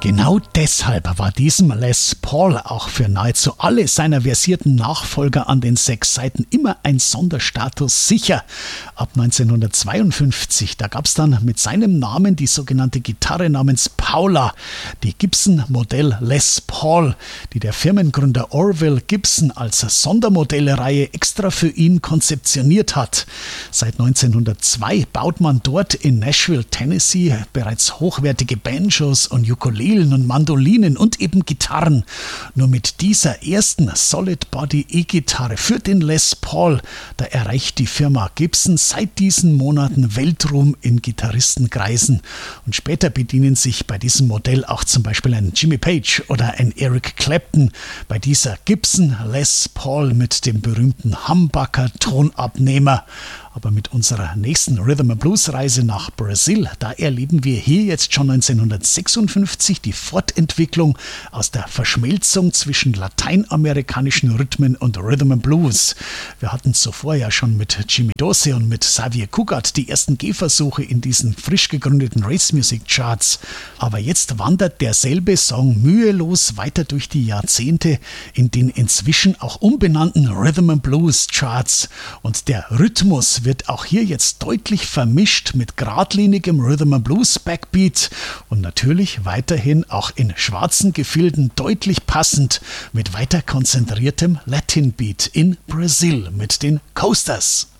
Genau deshalb war diesem Les Paul auch für nahezu alle seiner versierten Nachfolger an den 6 Saiten immer ein Sonderstatus sicher. Ab 1952, da gab es dann mit seinem Namen die sogenannte Gitarre namens Paula, die Gibson Modell Les Paul, die der Firmengründer Orville Gibson als Sondermodelleireihe extra für ihn konzeptioniert hat. Seit 1902 baut man dort in Nashville, Tennessee bereits hochwertige Banjos und Ukulelen und Mandolinen und eben Gitarren. Nur mit dieser ersten Solid Body E-Gitarre für den Les Paul, da erreicht die Firma Gibson seit diesen Monaten Weltruhm in Gitarristenkreisen. Und später bedienen sich bei diesem Modell auch zum Beispiel ein Jimmy Page oder ein Eric Clapton bei dieser Gibson Les Paul mit dem berühmten Humbucker Tonabnehmer. Aber mit unserer nächsten Rhythm and Blues Reise nach Brasil, da erleben wir hier jetzt schon 1956 die Fortentwicklung aus der Verschmelzung zwischen lateinamerikanischen Rhythmen und Rhythm and Blues. Wir hatten zuvor ja schon mit Jimmy Dorsey und mit Xavier Cugat die ersten Gehversuche in diesen frisch gegründeten Race Music Charts. Aber jetzt wandert derselbe Song mühelos weiter durch die Jahrzehnte in den inzwischen auch umbenannten Rhythm and Blues Charts. Und der Rhythmus wird auch hier jetzt deutlich vermischt mit geradlinigem Rhythm and Blues Backbeat und natürlich weiterhin auch in schwarzen Gefilden deutlich passend mit weiter konzentriertem Latin Beat in Brasil mit den Coasters.